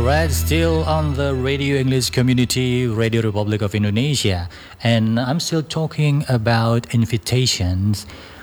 Alright, still on the Radio English Community, Radio Republic of Indonesia. And I'm still talking about invitations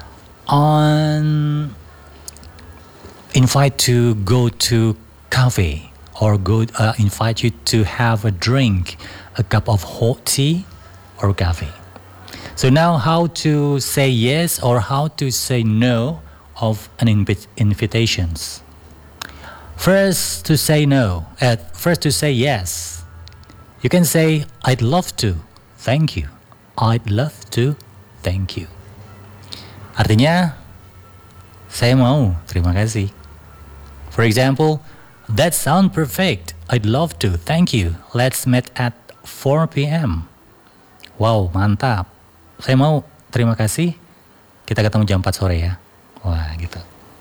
on invite to go to cafe or invite you to have a drink, a cup of hot tea or coffee. So now how to say yes or how to say no of an invitations. First to say no, first to say yes. You can say, I'd love to, thank you. I'd love to, thank you. Artinya, saya mau, terima kasih. For example, that sounds perfect. I'd love to, thank you. Let's meet at 4 p.m. Wow, mantap. Saya mau, terima kasih. Kita ketemu jam 4 sore ya. Wah, gitu.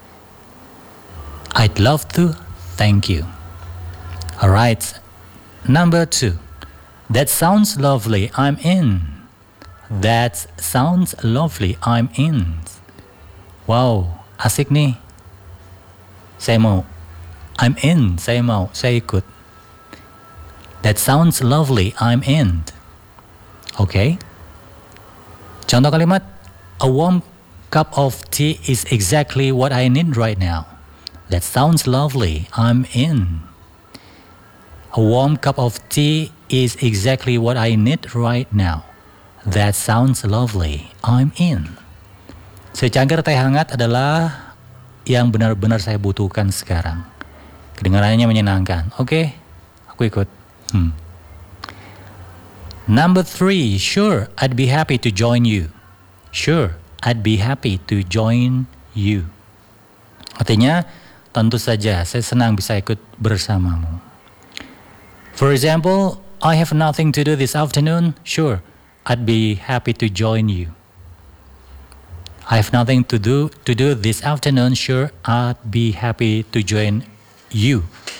I'd love to, thank you. Alright, number 2. That sounds lovely, I'm in. That sounds lovely, I'm in. Wow, asik nih. Saya mau. I'm in, saya mau, saya ikut. That sounds lovely, I'm in. Okay. Contoh kalimat, a warm cup of tea is exactly what I need right now. That sounds lovely, I'm in. A warm cup of tea is exactly what I need right now. That sounds lovely, I'm in. Secangkir teh hangat adalah yang benar-benar saya butuhkan sekarang. Kedengarannya menyenangkan. Oke, aku ikut. Number 3, sure, I'd be happy to join you. Sure, I'd be happy to join you. Artinya, tentu saja saya senang bisa ikut bersamamu. For example, I have nothing to do this afternoon. Sure, I'd be happy to join you. I have nothing to do this afternoon. Sure, I'd be happy to join you.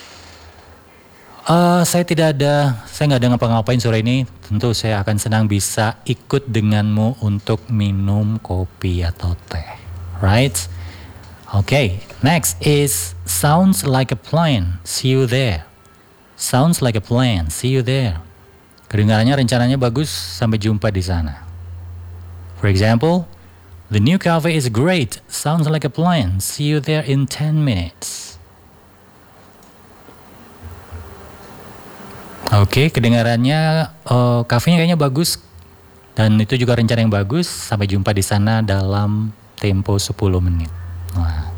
Saya nggak ada ngapa-ngapain sore ini. Tentu saya akan senang bisa ikut denganmu untuk minum kopi atau teh. Right? Okay, next is sounds like a plan. See you there. Sounds like a plan. See you there. Kedengarannya rencananya bagus. Sampai jumpa di sana. For example, the new cafe is great. Sounds like a plan. See you there in 10 minutes. Oke, kedengarannya kafenya kayaknya bagus dan itu juga rencana yang bagus. Sampai jumpa di sana dalam tempo 10 menit. Wah.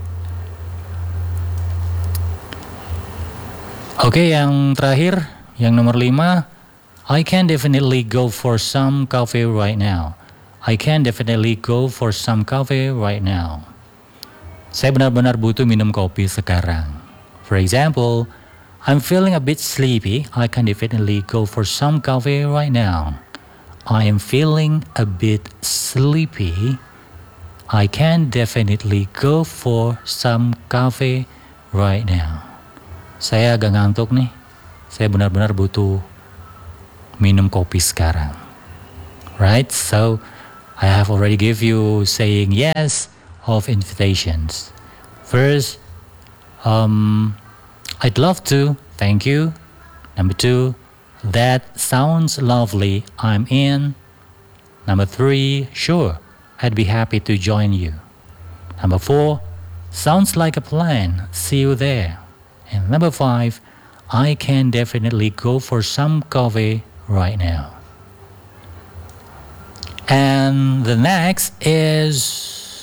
Oke, yang terakhir, yang nomor 5, I can definitely go for some coffee right now. I can definitely go for some coffee right now. Saya benar-benar butuh minum kopi sekarang. For example, I'm feeling a bit sleepy. I can definitely go for some coffee right now. I am feeling a bit sleepy. I can definitely go for some coffee right now. Saya agak ngantuk nih. Saya benar-benar butuh minum kopi sekarang. Right? So, I have already give you saying yes of invitations. First, I'd love to, thank you. Number 2, that sounds lovely, I'm in. Number 3, sure, I'd be happy to join you. Number 4, sounds like a plan, see you there. And number 5, I can definitely go for some coffee right now. And the next is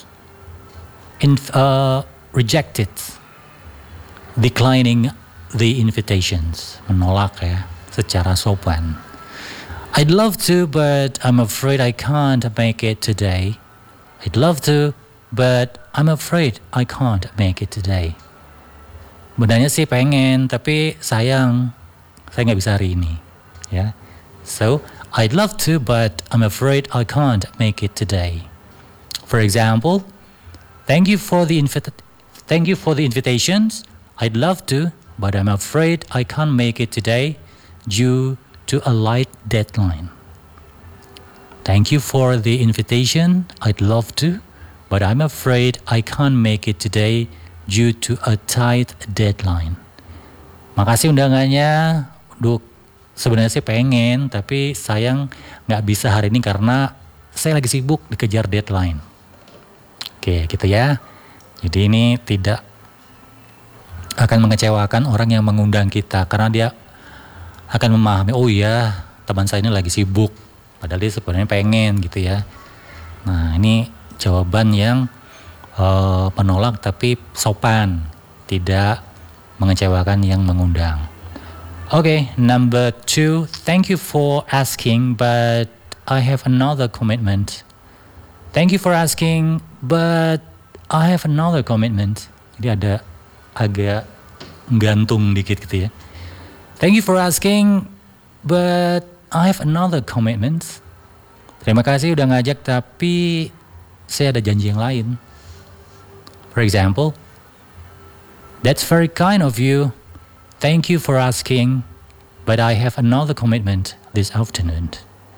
rejected. Declining the invitations, menolak ya, secara sopan. I'd love to, but I'm afraid I can't make it today. I'd love to, but I'm afraid I can't make it today. Benarnya sih pengen, tapi sayang, saya nggak bisa hari ini. Ya, so I'd love to, but I'm afraid I can't make it today. For example, thank you for the invitations. I'd love to, but I'm afraid I can't make it today due to a light deadline. Thank you for the invitation. I'd love to, but I'm afraid I can't make it today due to a tight deadline. Makasih undangannya. Duh, sebenarnya sih pengen, tapi sayang nggak bisa hari ini karena saya lagi sibuk dikejar deadline. Oke, gitu ya. Jadi ini tidak akan mengecewakan orang yang mengundang kita karena dia akan memahami, oh iya teman saya ini lagi sibuk, padahal dia sebenarnya pengen gitu ya. Nah ini jawaban yang menolak tapi sopan, tidak mengecewakan yang mengundang. Okay, number 2, thank you for asking, but I have another commitment. Thank you for asking, but I have another commitment. Jadi ada agak gantung dikit gitu ya. Thank you for asking, but I have another commitment. Terima kasih udah ngajak, tapi saya ada janji yang lain. For example, that's very kind of you. Thank you for asking, but I have another commitment this afternoon.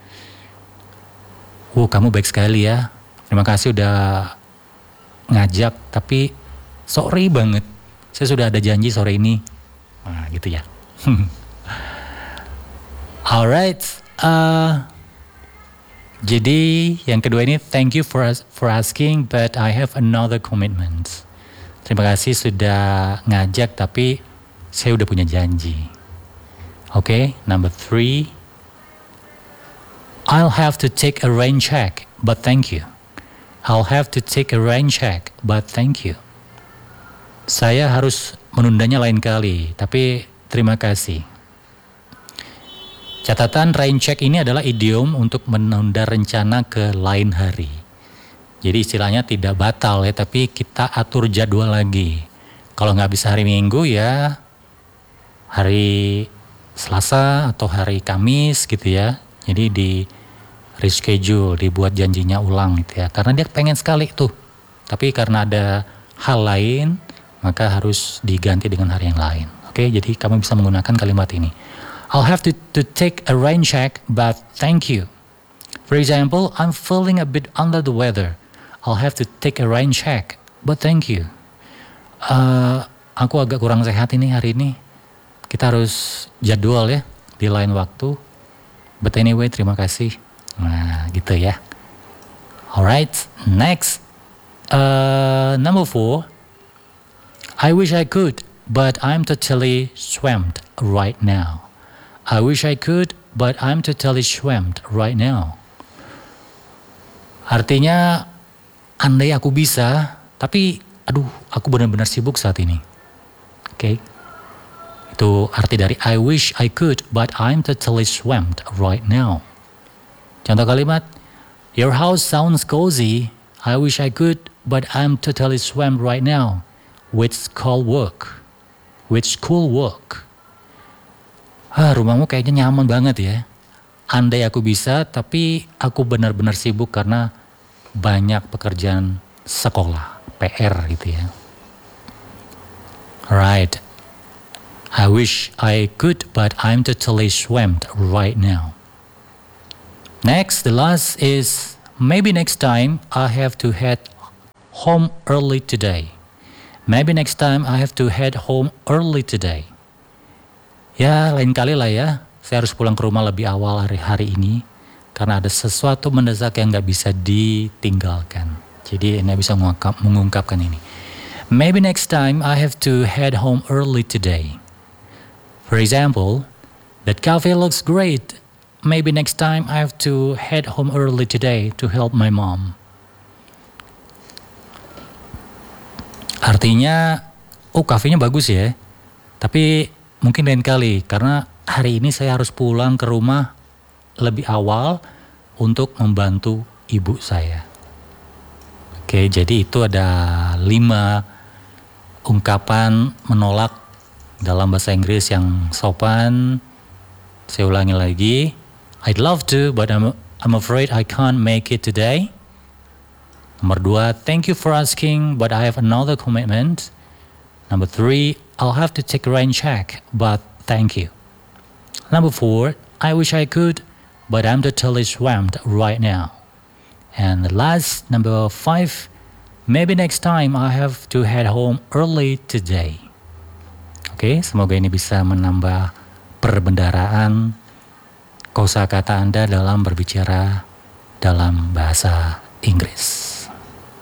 Kamu baik sekali ya. Terima kasih udah ngajak, tapi sorry banget. Saya sudah ada janji sore ini. Nah, gitu ya. Alright. Jadi yang kedua ini, thank you for asking, but I have another commitment. Terima kasih sudah ngajak, tapi saya udah punya janji. Okay, number 3. I'll have to take a rain check, but thank you. I'll have to take a rain check, but thank you. Saya harus menundanya lain kali, tapi terima kasih. Catatan rain check ini adalah idiom untuk menunda rencana ke lain hari. Jadi istilahnya tidak batal ya, tapi kita atur jadwal lagi. Kalau nggak bisa hari Minggu ya hari Selasa atau hari Kamis gitu ya. Jadi di reschedule, dibuat janjinya ulang gitu ya. Karena dia pengen sekali tuh. Tapi karena ada hal lain, maka harus diganti dengan hari yang lain. Oke, jadi kamu bisa menggunakan kalimat ini. I'll have to take a rain check, but thank you. For example, I'm feeling a bit under the weather. I'll have to take a rain check, but thank you. Aku agak kurang sehat ini hari ini. Kita harus jadwal ya di lain waktu. But anyway, terima kasih. Nah, gitu ya. Alright, next. Number 4. I wish I could, but I'm totally swamped right now. I wish I could, but I'm totally swamped right now. Artinya, andai aku bisa, tapi aku benar-benar sibuk saat ini. Oke. Itu arti dari I wish I could, but I'm totally swamped right now. Contoh kalimat, your house sounds cozy. I wish I could, but I'm totally swamped right now with school work. Rumahmu kayaknya nyaman banget ya. Andai aku bisa, tapi aku benar-benar sibuk karena banyak pekerjaan sekolah, PR gitu ya. Alright. I wish I could, but I'm totally swamped right now. Next, the last is, maybe next time I have to head home early today. Maybe next time I have to head home early today. Ya, lain kali lah ya. Saya harus pulang ke rumah lebih awal hari ini. Karena ada sesuatu mendesak yang gak bisa ditinggalkan. Jadi ini bisa mengungkapkan ini. Maybe next time I have to head home early today. For example, that cafe looks great. Maybe next time I have to head home early today to help my mom. Artinya, kafenya bagus ya. Tapi mungkin lain kali karena hari ini saya harus pulang ke rumah lebih awal untuk membantu ibu saya. Oke, jadi itu ada 5 ungkapan menolak dalam bahasa Inggris yang sopan. Saya ulangi lagi. I'd love to, but I'm afraid I can't make it today. Nomor 2, thank you for asking, but I have another commitment. Number 3, I'll have to take a rain check, but thank you. Number 4, I wish I could, but I'm totally swamped right now. And the last, number 5, maybe next time I have to head home early today. Oke, semoga ini bisa menambah perbendaharaan kosakata Anda dalam berbicara dalam bahasa Inggris.